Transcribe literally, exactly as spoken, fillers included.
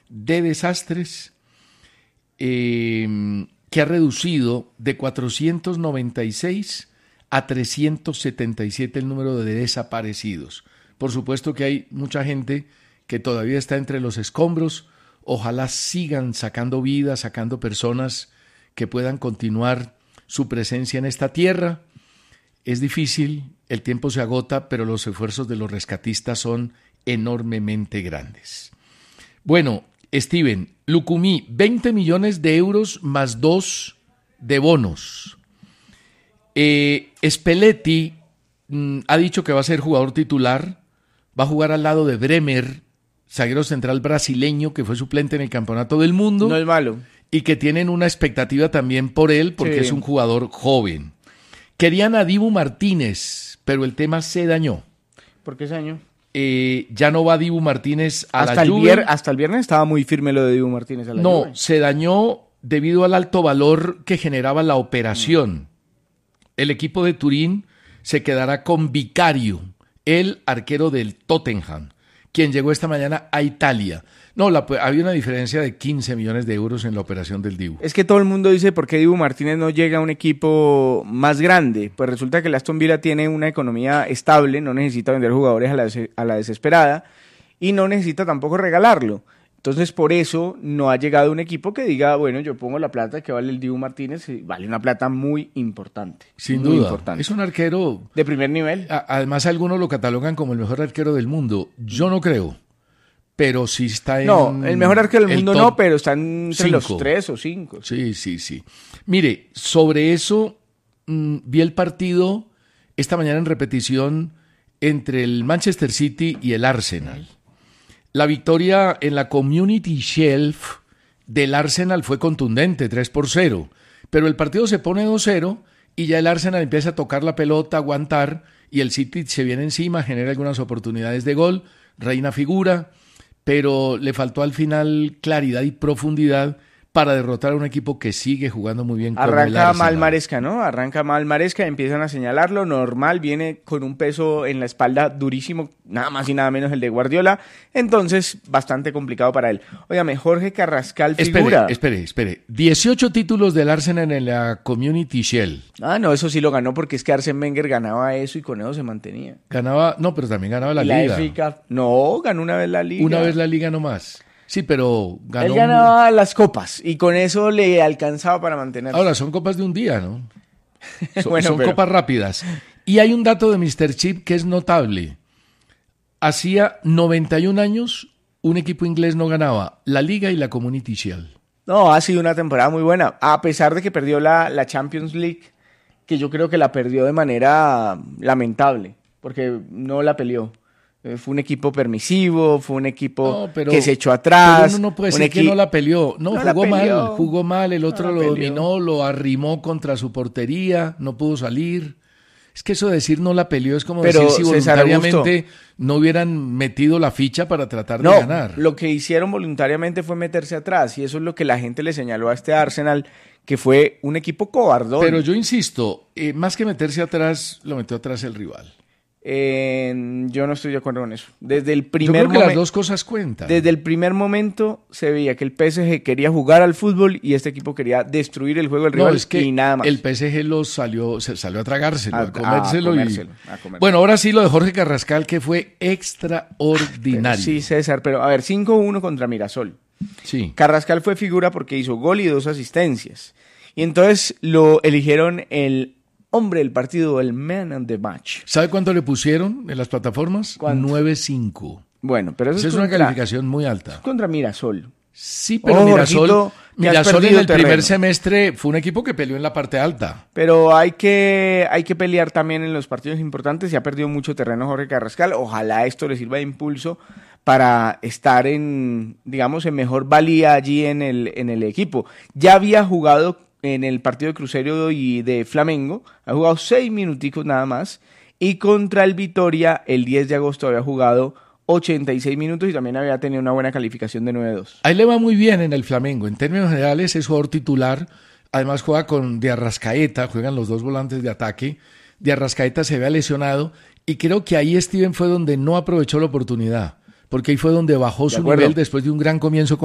de desastres eh, que ha reducido de cuatrocientos noventa y seis a trescientos setenta y siete el número de desaparecidos. Por supuesto que hay mucha gente que todavía está entre los escombros. Ojalá sigan sacando vidas, sacando personas que puedan continuar su presencia en esta tierra. Es difícil, el tiempo se agota, pero los esfuerzos de los rescatistas son enormemente grandes. Bueno, Steven, Lucumí, veinte millones de euros más dos de bonos. Eh, Spalletti mmm, ha dicho que va a ser jugador titular, va a jugar al lado de Bremer, zaguero central brasileño que fue suplente en el Campeonato del Mundo. No es malo. Y que tienen una expectativa también por él porque sí. Es un jugador joven. Querían a Dibu Martínez, pero el tema se dañó. ¿Por qué se dañó? Eh, ya no va Dibu Martínez a hasta la el Juve. Vier, hasta el viernes estaba muy firme lo de Dibu Martínez a la No, Juve. se dañó debido al alto valor que generaba la operación. Mm. El equipo de Turín se quedará con Vicario, el arquero del Tottenham, quien llegó esta mañana a Italia. No, la, había una diferencia de quince millones de euros en la operación del Dibu. Es que todo el mundo dice por qué Dibu Martínez no llega a un equipo más grande. Pues resulta que el Aston Villa tiene una economía estable, no necesita vender jugadores a la, a la desesperada y no necesita tampoco regalarlo. Entonces por eso no ha llegado un equipo que diga, bueno, yo pongo la plata que vale el Dibu Martínez, y vale una plata muy importante. Sin muy duda, importante. Es un arquero de primer nivel. A, además algunos lo catalogan como el mejor arquero del mundo. Yo no creo. Pero sí está en... No, el mejor arquero del mundo no, pero está entre cinco. los tres o cinco. Sí, sí, sí. Mire, sobre eso mmm, vi el partido esta mañana en repetición entre el Manchester City y el Arsenal. La victoria en la Community Shield del Arsenal fue contundente, tres por cero. Pero el partido se pone dos cero y ya el Arsenal empieza a tocar la pelota, aguantar, y el City se viene encima, genera algunas oportunidades de gol, reina figura, pero le faltó al final claridad y profundidad para derrotar a un equipo que sigue jugando muy bien. Arranca mal Maresca, ¿no? Arranca mal Maresca, empiezan a señalarlo, normal, viene con un peso en la espalda durísimo, nada más y nada menos el de Guardiola, entonces bastante complicado para él. Óigame, Jorge Carrascal figura. Espere, espere, espere. dieciocho títulos del Arsenal en la Community Shield. Ah, no, eso sí lo ganó porque es que Arsène Wenger ganaba eso y con eso se mantenía. Ganaba, no, pero también ganaba la, la Liga. F A Cup. No, ganó una vez la Liga. Una vez la Liga nomás. Sí, pero ganó... Él ganaba un... las copas y con eso le alcanzaba para mantenerse. Ahora, son copas de un día, ¿no? Son, bueno, son pero... copas rápidas. Y hay un dato de míster Chip que es notable. Hacía noventa y un años un equipo inglés no ganaba la Liga y la Community Shield. No, ha sido una temporada muy buena. A pesar de que perdió la, la Champions League, que yo creo que la perdió de manera lamentable, porque no la peleó. Fue un equipo permisivo, fue un equipo no, pero, que se echó atrás. Pero uno no puede decir equi... que no la peleó. No, no jugó mal, jugó mal. El otro no lo dominó, lo arrimó contra su portería, no pudo salir. Es que eso de decir no la peleó es como pero decir si voluntariamente no hubieran metido la ficha para tratar no, de ganar. Lo que hicieron voluntariamente fue meterse atrás y eso es lo que la gente le señaló a este Arsenal, que fue un equipo cobardón. Pero yo insisto, eh, más que meterse atrás, lo metió atrás el rival. Eh, yo no estoy de acuerdo con eso. Desde el primer yo creo que momen- las dos cosas cuentan. Desde el primer momento se veía que el P S G quería jugar al fútbol y este equipo quería destruir el juego del rival no, es que y nada más. El P S G lo salió, se salió a tragárselo, a, a comérselo. A comérselo, y... a comérselo. Bueno, ahora sí lo de Jorge Carrascal, que fue extraordinario. Sí, César, pero a ver, cinco uno contra Mirasol. Sí. Carrascal fue figura porque hizo gol y dos asistencias. Y entonces lo eligieron el hombre del partido, el man of the match. ¿Sabe cuánto le pusieron en las plataformas? nueve cinco. Bueno, pero eso Esa es, es contra, una calificación muy alta. Es contra Mirasol. Sí, pero oh, Mirasol, Jorgito, Mirasol en el terreno. primer semestre fue un equipo que peleó en la parte alta. Pero hay que, hay que pelear también en los partidos importantes. Se ha perdido mucho terreno Jorge Carrascal. Ojalá esto le sirva de impulso para estar en, digamos, en mejor valía allí en el, en el equipo. Ya había jugado en el partido de Cruzeiro y de Flamengo, ha jugado seis minuticos nada más, y contra el Vitória el diez de agosto había jugado ochenta y seis minutos y también había tenido una buena calificación de nueve dos. Ahí le va muy bien en el Flamengo, en términos generales es jugador titular, además juega con De Arrascaeta, juegan los dos volantes de ataque, De Arrascaeta se había lesionado, y creo que ahí Steven fue donde no aprovechó la oportunidad, porque ahí fue donde bajó su nivel después de un gran comienzo con